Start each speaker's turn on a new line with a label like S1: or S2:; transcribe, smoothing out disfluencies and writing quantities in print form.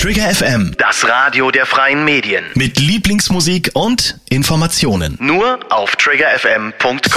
S1: Trigger FM,
S2: Das Radio der freien Medien.
S1: mit Lieblingsmusik und Informationen.
S2: Nur auf triggerfm.com.